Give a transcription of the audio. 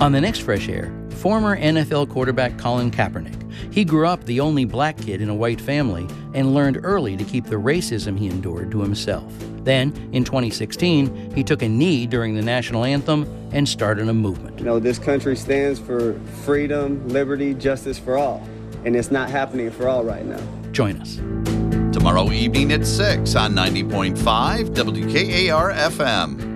On the next Fresh Air, former NFL quarterback Colin Kaepernick. He grew up the only black kid in a white family and learned early to keep the racism he endured to himself. Then, in 2016, he took a knee during the national anthem and started a movement. You know, this country stands for freedom, liberty, justice for all. And it's not happening for all right now. Join us. Tomorrow evening at 6 on 90.5 WKAR FM.